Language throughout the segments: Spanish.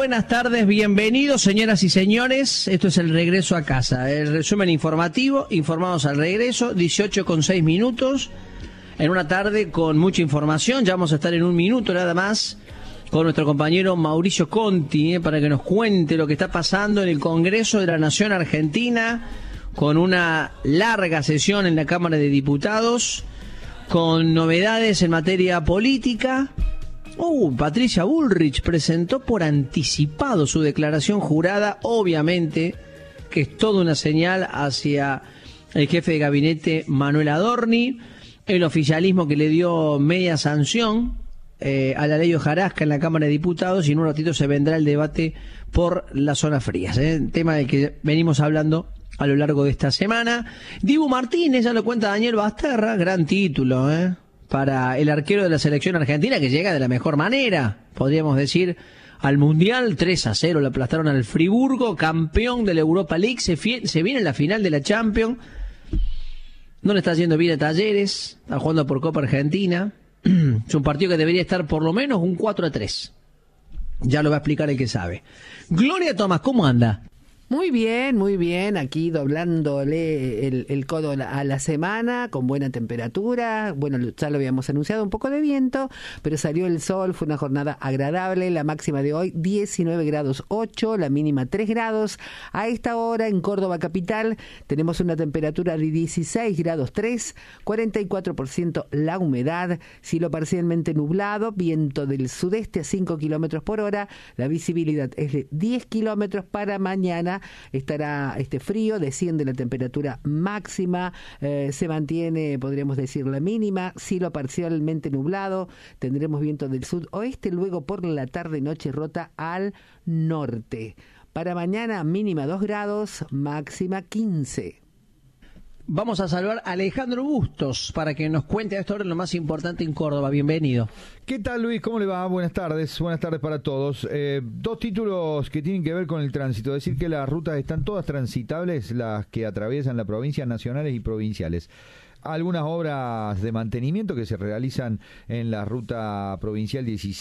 buenas tardes, bienvenidos señoras y señores. Esto es el regreso a casa, el resumen informativo, informados al regreso, 18:06, en una tarde con mucha información. Ya vamos a estar en un minuto nada más con nuestro compañero Mauricio Conti, para que nos cuente lo que está pasando en el Congreso de la Nación Argentina, con una larga sesión en la Cámara de Diputados, con novedades en materia política. Patricia Bullrich presentó por anticipado su declaración jurada, obviamente que es toda una señal hacia el jefe de gabinete Manuel Adorni, el oficialismo que le dio media sanción a la ley hojarasca en la Cámara de Diputados, y en un ratito se vendrá el debate por las zonas frías, tema del que venimos hablando a lo largo de esta semana. Dibu Martínez, ya lo cuenta Daniel Basterra, gran título, para el arquero de la selección argentina, que llega de la mejor manera, podríamos decir, al Mundial. 3-0 le aplastaron al Friburgo, campeón de la Europa League, se viene en la final de la Champions. No le está yendo bien a Talleres, está jugando por Copa Argentina. Es un partido que debería estar por lo menos un 4-3. Ya lo va a explicar el que sabe. Gloria Tomás, ¿cómo anda? Muy bien, aquí doblándole el codo a la semana, con buena temperatura. Bueno, ya lo habíamos anunciado, un poco de viento, pero salió el sol, fue una jornada agradable. La máxima de hoy 19 grados 8, la mínima 3 grados. A esta hora en Córdoba capital tenemos una temperatura de 16 grados 3, 44% la humedad, cielo parcialmente nublado, viento del sudeste a 5 kilómetros por hora, la visibilidad es de 10 kilómetros. Para mañana estará frío, desciende la temperatura máxima, se mantiene, podríamos decir, la mínima, cielo parcialmente nublado, tendremos viento del sudoeste, luego por la tarde-noche rota al norte. Para mañana mínima 2 grados, máxima 15. Vamos a saludar a Alejandro Bustos para que nos cuente a esta hora lo más importante en Córdoba. Bienvenido. ¿Qué tal, Luis? ¿Cómo le va? Buenas tardes para todos. Dos títulos que tienen que ver con el tránsito. Decir que las rutas están todas transitables, las que atraviesan la provincia, nacionales y provinciales. Algunas obras de mantenimiento que se realizan en la ruta provincial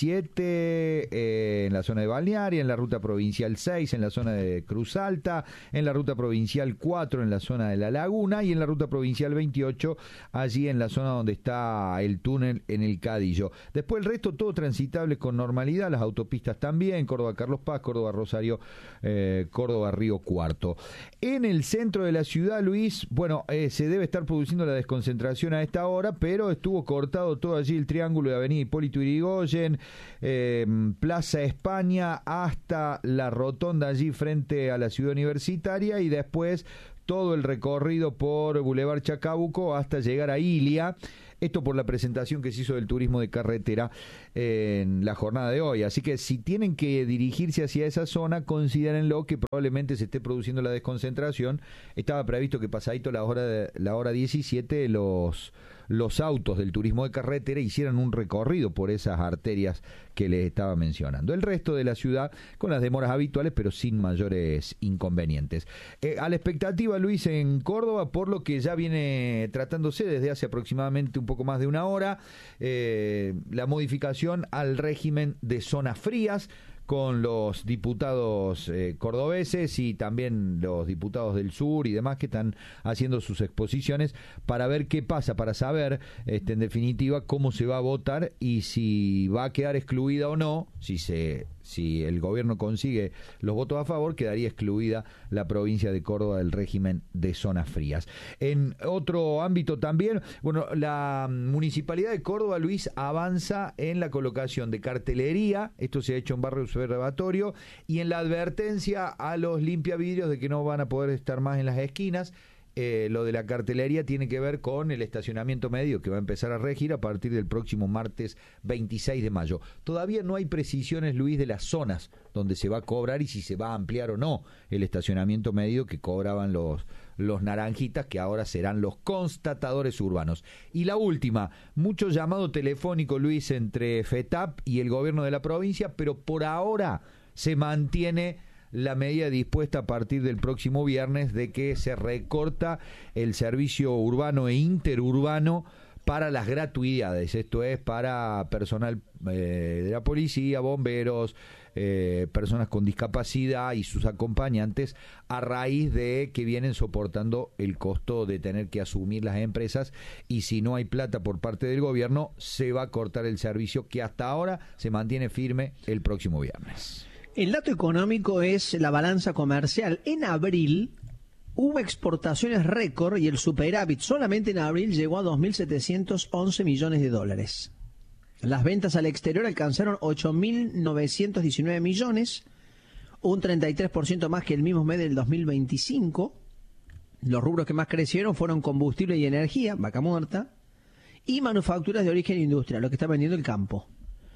17, en la zona de Balnearia, en la ruta provincial 6, en la zona de Cruz Alta, en la ruta provincial 4, en la zona de La Laguna, y en la ruta provincial 28, allí en la zona donde está el túnel en el Cadillo. Después el resto todo transitable con normalidad, las autopistas también, Córdoba Carlos Paz, Córdoba Rosario, Córdoba Río Cuarto. En el centro de la ciudad, Luis, se debe estar produciendo la desconcentración a esta hora, pero estuvo cortado todo allí el triángulo de Avenida Hipólito Yrigoyen, Plaza España, hasta la rotonda allí frente a la Ciudad Universitaria, y después todo el recorrido por Boulevard Chacabuco hasta llegar a Ilia. Esto por la presentación que se hizo del turismo de carretera en la jornada de hoy. Así que si tienen que dirigirse hacia esa zona, considérenlo, que probablemente se esté produciendo la desconcentración. Estaba previsto que pasadito la hora 17 los autos del turismo de carretera hicieran un recorrido por esas arterias que les estaba mencionando. El resto de la ciudad con las demoras habituales, pero sin mayores inconvenientes. A la expectativa, Luis, en Córdoba, por lo que ya viene tratándose desde hace aproximadamente un poco más de una hora, la modificación al régimen de zonas frías, con los diputados cordobeses y también los diputados del sur y demás que están haciendo sus exposiciones para ver qué pasa, para saber en definitiva cómo se va a votar y si va a quedar excluida o no. Si el gobierno consigue los votos a favor, quedaría excluida la provincia de Córdoba del régimen de zonas frías. En otro ámbito también, la Municipalidad de Córdoba, Luis, avanza en la colocación de cartelería, esto se ha hecho en Barrio Observatorio, y en la advertencia a los limpiavidrios de que no van a poder estar más en las esquinas. Lo de la cartelería tiene que ver con el estacionamiento medio, que va a empezar a regir a partir del próximo martes 26 de mayo. Todavía no hay precisiones, Luis, de las zonas donde se va a cobrar y si se va a ampliar o no el estacionamiento medio que cobraban los naranjitas, que ahora serán los constatadores urbanos. Y la última, mucho llamado telefónico, Luis, entre FETAP y el gobierno de la provincia, pero por ahora se mantiene la medida dispuesta a partir del próximo viernes de que se recorta el servicio urbano e interurbano para las gratuidades, esto es para personal de la policía, bomberos, personas con discapacidad y sus acompañantes, a raíz de que vienen soportando el costo de tener que asumir las empresas, y si no hay plata por parte del gobierno se va a cortar el servicio, que hasta ahora se mantiene firme el próximo viernes. El dato económico es la balanza comercial. En abril hubo exportaciones récord y el superávit solamente en abril llegó a 2.711 millones de dólares. Las ventas al exterior alcanzaron 8.919 millones, un 33% más que el mismo mes del 2025. Los rubros que más crecieron fueron combustible y energía, vaca muerta, y manufacturas de origen industrial, lo que está vendiendo el campo.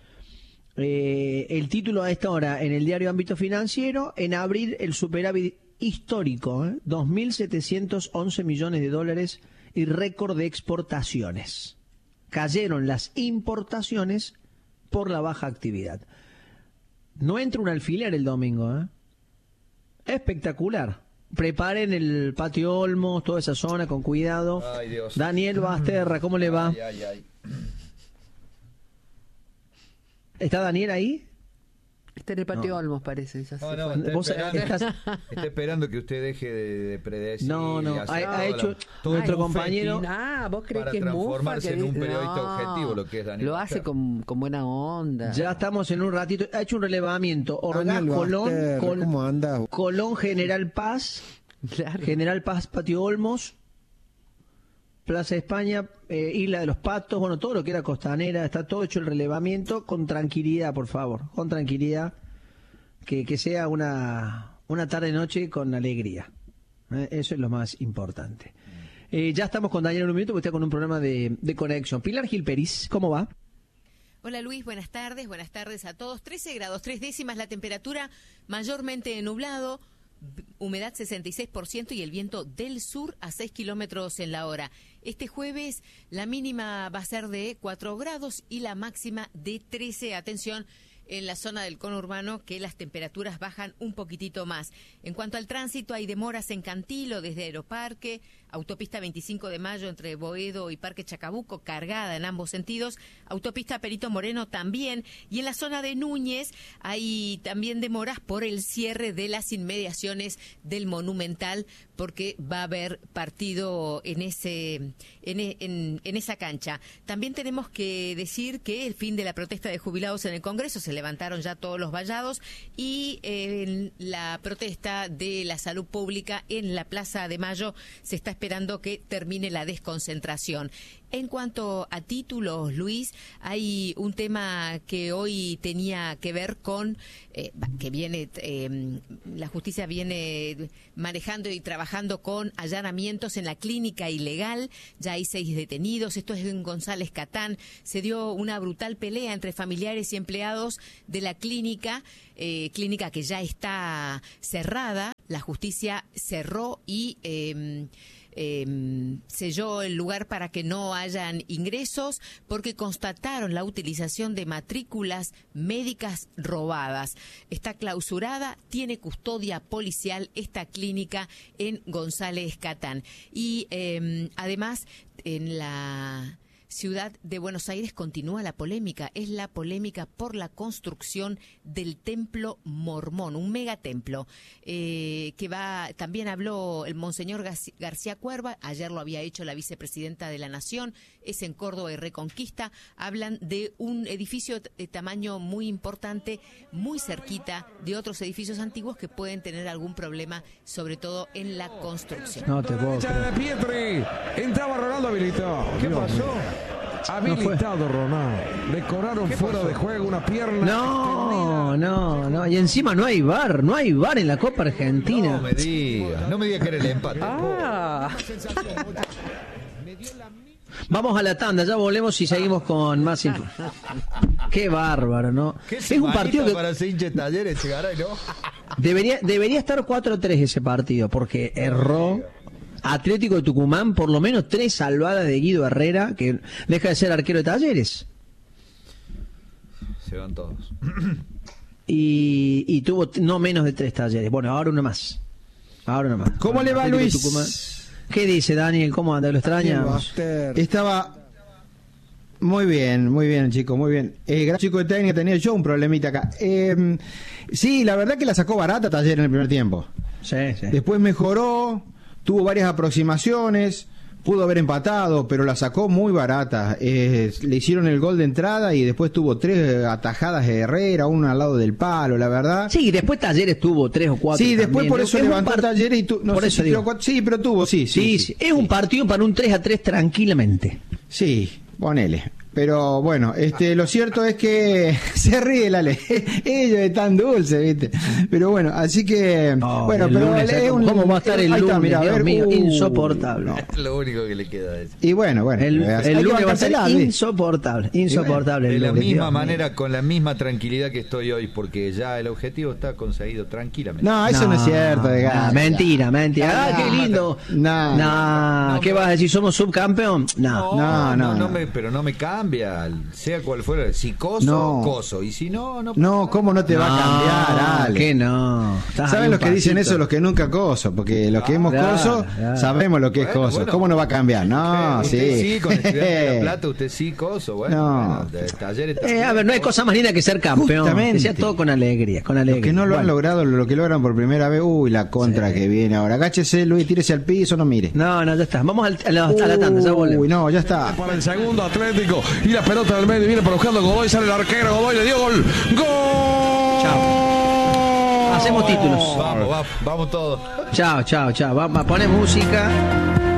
El título a esta hora en el diario Ámbito Financiero: en abril el superávit histórico, 2.711 millones de dólares y récord de exportaciones. Cayeron las importaciones por la baja actividad. No entra un alfiler el domingo, Espectacular. Preparen el patio Olmos, toda esa zona con cuidado. Ay, Dios. Daniel Basterra, ¿cómo le va? Ay. ¿Está Daniel ahí? Está en el patio Olmos, parece. Ya No, está esperando que usted deje de predecir. No, ha hecho nuestro compañero. ¿Vos crees para que es transformarse mufa? en un periodista objetivo, lo que es Daniel. Lo hace con buena onda. Ya estamos en un ratito. Ha hecho un relevamiento. Orgaz, Colón, ¿cómo anda? Colón, General Paz, Claro. General Paz, Patio Olmos, Plaza España, Isla de los Patos, bueno, todo lo que era Costanera, está todo hecho el relevamiento con tranquilidad, por favor, con tranquilidad, que sea una tarde-noche con alegría. Eso es lo más importante. Ya estamos con Daniel en un minuto, porque está con un programa de conexión. Pilar Gil Peris, ¿cómo va? Hola Luis, buenas tardes a todos. 13 grados, 3 décimas la temperatura, mayormente nublado, humedad 66% y el viento del sur a 6 kilómetros en la hora. Este jueves la mínima va a ser de 4 grados y la máxima de 13. Atención, en la zona del conurbano, que las temperaturas bajan un poquitito más. En cuanto al tránsito, hay demoras en Cantilo desde Aeroparque, autopista 25 de Mayo entre Boedo y Parque Chacabuco, cargada en ambos sentidos, autopista Perito Moreno también, y en la zona de Núñez hay también demoras por el cierre de las inmediaciones del Monumental, porque va a haber partido en esa cancha. También tenemos que decir que el fin de la protesta de jubilados en el Congreso, se levantaron ya todos los vallados, y la protesta de la salud pública en la Plaza de Mayo se está esperando que termine la desconcentración. En cuanto a títulos, Luis, hay un tema que hoy tenía que ver con que viene la justicia viene manejando y trabajando con allanamientos en la clínica ilegal. Ya hay 6 detenidos. Esto es en González Catán. Se dio una brutal pelea entre familiares y empleados de la clínica que ya está cerrada. La justicia cerró y selló el lugar para que no hayan ingresos, porque constataron la utilización de matrículas médicas robadas. Está clausurada, tiene custodia policial esta clínica en González Catán. Y además, en la ciudad de Buenos Aires continúa la polémica. Es la polémica por la construcción del templo mormón, un megatemplo, también habló el monseñor García Cuerva, ayer lo había hecho la vicepresidenta de la Nación, es en Córdoba y Reconquista. Hablan de un edificio de tamaño muy importante, muy cerquita de otros edificios antiguos que pueden tener algún problema, sobre todo en la construcción. No te puedo creer. de Pietri. Entraba Ronaldo habilitado. ¿Qué pasó? Habilitado Ronaldo. Le cobraron fuera de juego una pierna. No. Y encima no hay VAR en la Copa Argentina. No me diga que era el empate. Vamos a la tanda, ya volvemos y seguimos con más. Qué bárbaro, ¿no? Es un partido que para ser hincha de Talleres, Chegaray, ¿no? debería estar 4-3 ese partido, porque erró Atlético de Tucumán por lo menos 3 salvadas de Guido Herrera, que deja de ser arquero de Talleres. Se van todos. Y tuvo no menos de 3 Talleres. Bueno, ahora uno más. ¿Cómo le va, Atlético de Luis? Tucumán. ¿Qué dice Daniel? ¿Cómo anda? ¿Lo extrañamos? Estaba Muy bien, chico, muy bien. Gran chico de técnica, tenía yo un problemita acá. Sí, la verdad que la sacó barata Talleres en el primer tiempo. Sí. Después mejoró, tuvo varias aproximaciones, pudo haber empatado, pero la sacó muy barata. Le hicieron el gol de entrada y después tuvo 3 atajadas de Herrera, una al lado del palo, la verdad. Sí, después Talleres tuvo 3 o 4. Sí, después también. por eso levantó Talleres y no por sé eso si digo. 4, sí, pero tuvo, sí. Es un partido para un 3-3 tranquilamente. Sí, ponele. Pero bueno, lo cierto es que se ríe la ley. Ellos es tan dulce, ¿viste? Pero bueno, así que bueno, pero lunes, es un ¿cómo va a estar el ahí lunes? está, mirá, a Dios ver, mío, insoportable. no. Es lo único que le queda a eso. Y bueno, El lunes va a ser insoportable. De el la lunes, misma Dios manera, mío. con la misma tranquilidad que estoy hoy, porque ya el objetivo está conseguido tranquilamente. No, eso no es cierto, de Gago. Mentira. Qué lindo. No. ¿Qué vas a decir? ¿Somos subcampeón? No. Pero no me cambia, sea cual fuera. Si coso, coso. Y si no. No, ¿cómo no te va a cambiar, Ale? Que no. ¿Saben los que dicen eso? Los que nunca coso, porque los que hemos coso sabemos lo que es coso. ¿Cómo no va a cambiar? No, usted sí, con Estudiantes de La Plata, usted sí coso. Talleres a ver, no hay cosa más linda que ser campeón. Justamente. Que sea todo con alegría. Los que no lo han logrado, lo que logran por primera vez, la contra que viene ahora. Agáchese, Luis, tírese al piso, no mire. No, ya está. Vamos a la tanda, ya volvemos. No, ya está. Para el segundo Atlético y la pelota del medio viene para buscando Godoy, sale el arquero, Godoy le dio gol. ¡Gol! Chao. Hacemos títulos. Vamos todos. Chao. Vamos a poner música.